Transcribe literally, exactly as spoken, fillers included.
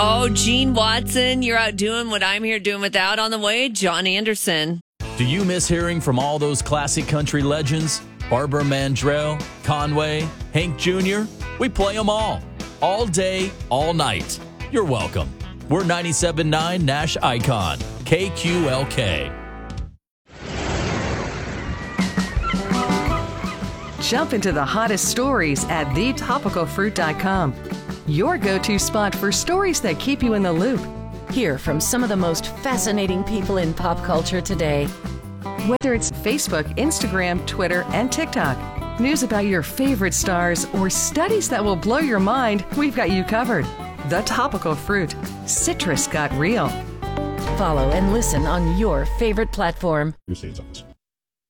Oh, Gene Watson, you're out doing what I'm here doing without. On the way, John Anderson. Do you miss hearing from all those classic country legends? Barbara Mandrell, Conway, Hank Junior? We play them all. All day, all night. You're welcome. We're ninety-seven point nine Nash Icon, K Q L K. Jump into the hottest stories at the topical fruit dot com. Your go-to spot for stories that keep you in the loop. Hear from some of the most fascinating people in pop culture today. Whether it's Facebook, Instagram, Twitter, and TikTok, news about your favorite stars, or studies that will blow your mind, we've got you covered. The Topical Fruit. Citrus got real. Follow and listen on your favorite platform. Your state's office.